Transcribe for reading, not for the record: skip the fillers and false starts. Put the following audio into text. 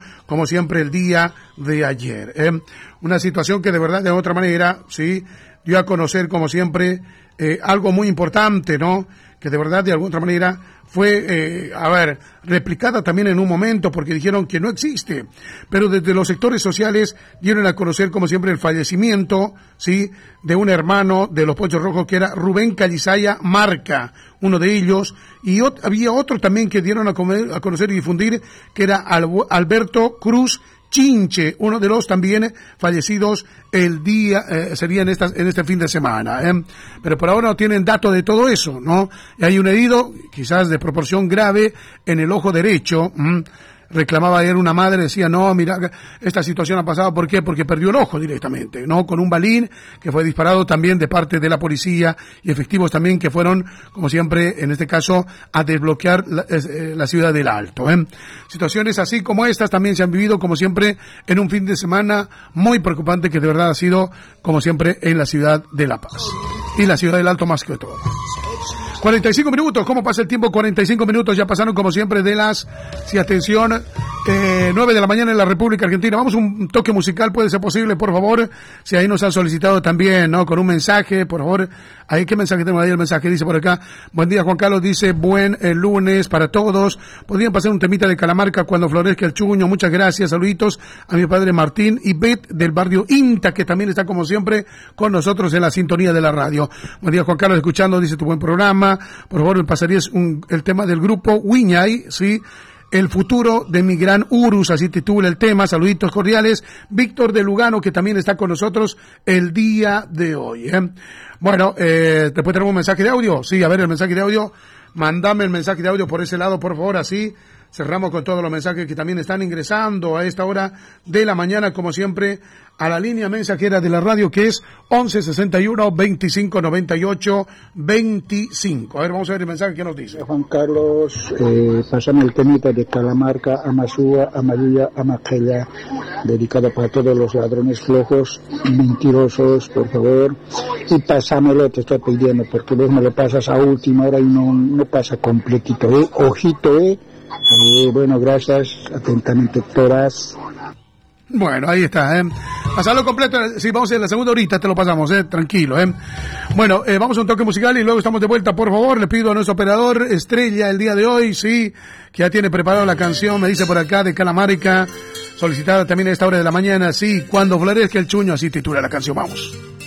como siempre, el día de ayer. Una situación que de verdad, de otra manera, sí, dio a conocer, como siempre, algo muy importante, ¿no? Que de verdad, de alguna otra manera, fue, replicada también en un momento, porque dijeron que no existe. Pero desde los sectores sociales dieron a conocer, como siempre, el fallecimiento, sí, de un hermano de los Pochos Rojos, que era Rubén Calizaya Marca, uno de ellos, y había otro también que dieron a conocer y difundir, que era Alberto Cruz Chinche, uno de los también fallecidos el día, sería en este fin de semana, pero por ahora no tienen datos de todo eso, ¿no? Y hay un herido, quizás de proporción grave, en el ojo derecho, reclamaba ayer una madre, decía, no, mira, esta situación ha pasado, ¿por qué? Porque perdió el ojo directamente, ¿no? Con un balín que fue disparado también de parte de la policía y efectivos también que fueron, como siempre, en este caso, a desbloquear la ciudad del Alto, Situaciones así como estas también se han vivido, como siempre, en un fin de semana muy preocupante que de verdad ha sido, como siempre, en la ciudad de La Paz. Y la ciudad del Alto más que todo. 45 minutos, ¿cómo pasa el tiempo? 45 minutos, ya pasaron como siempre de las, si atención, 9 de la mañana en la República Argentina. Vamos un toque musical, puede ser posible, por favor, si ahí nos han solicitado también, ¿no? Con un mensaje, por favor, ahí, ¿qué mensaje tengo ahí? El mensaje dice por acá, buen día Juan Carlos, dice, buen lunes para todos, podrían pasar un temita de Calamarca cuando florezca el chuño, muchas gracias, saluditos a mi padre Martín y Bet del barrio INTA, que también está como siempre con nosotros en la sintonía de la radio. Buen día Juan Carlos, escuchando, dice tu buen programa. Por favor, me pasarías el tema del grupo Wiñay, ¿sí? El futuro de mi gran Urus, así titula el tema. Saluditos cordiales. Víctor de Lugano, que también está con nosotros el día de hoy, Bueno, ¿después tenemos un mensaje de audio? Sí, a ver el mensaje de audio. Mándame el mensaje de audio por ese lado, por favor, así cerramos con todos los mensajes que también están ingresando a esta hora de la mañana, como siempre, a la línea mensajera de la radio, que es 1161-2598-25. A ver, vamos a ver el mensaje que nos dice. Juan Carlos, pásame el temita de Calamarca, Amasúa, Amarilla, Amaquella, dedicado para todos los ladrones flojos y mentirosos, por favor. Y pásamelo, te estoy pidiendo, porque vos me lo pasas a última hora y no pasa completito, Ojito, bueno, gracias, atentamente, Toras. Bueno, ahí está, Pasarlo completo, sí, vamos en la segunda horita, te lo pasamos, tranquilo, Bueno, vamos a un toque musical y luego estamos de vuelta, por favor, le pido a nuestro operador Estrella el día de hoy, sí, que ya tiene preparada la canción, me dice por acá, de Calamarca, solicitada también a esta hora de la mañana, sí, cuando florezca el chuño, así titula la canción, vamos.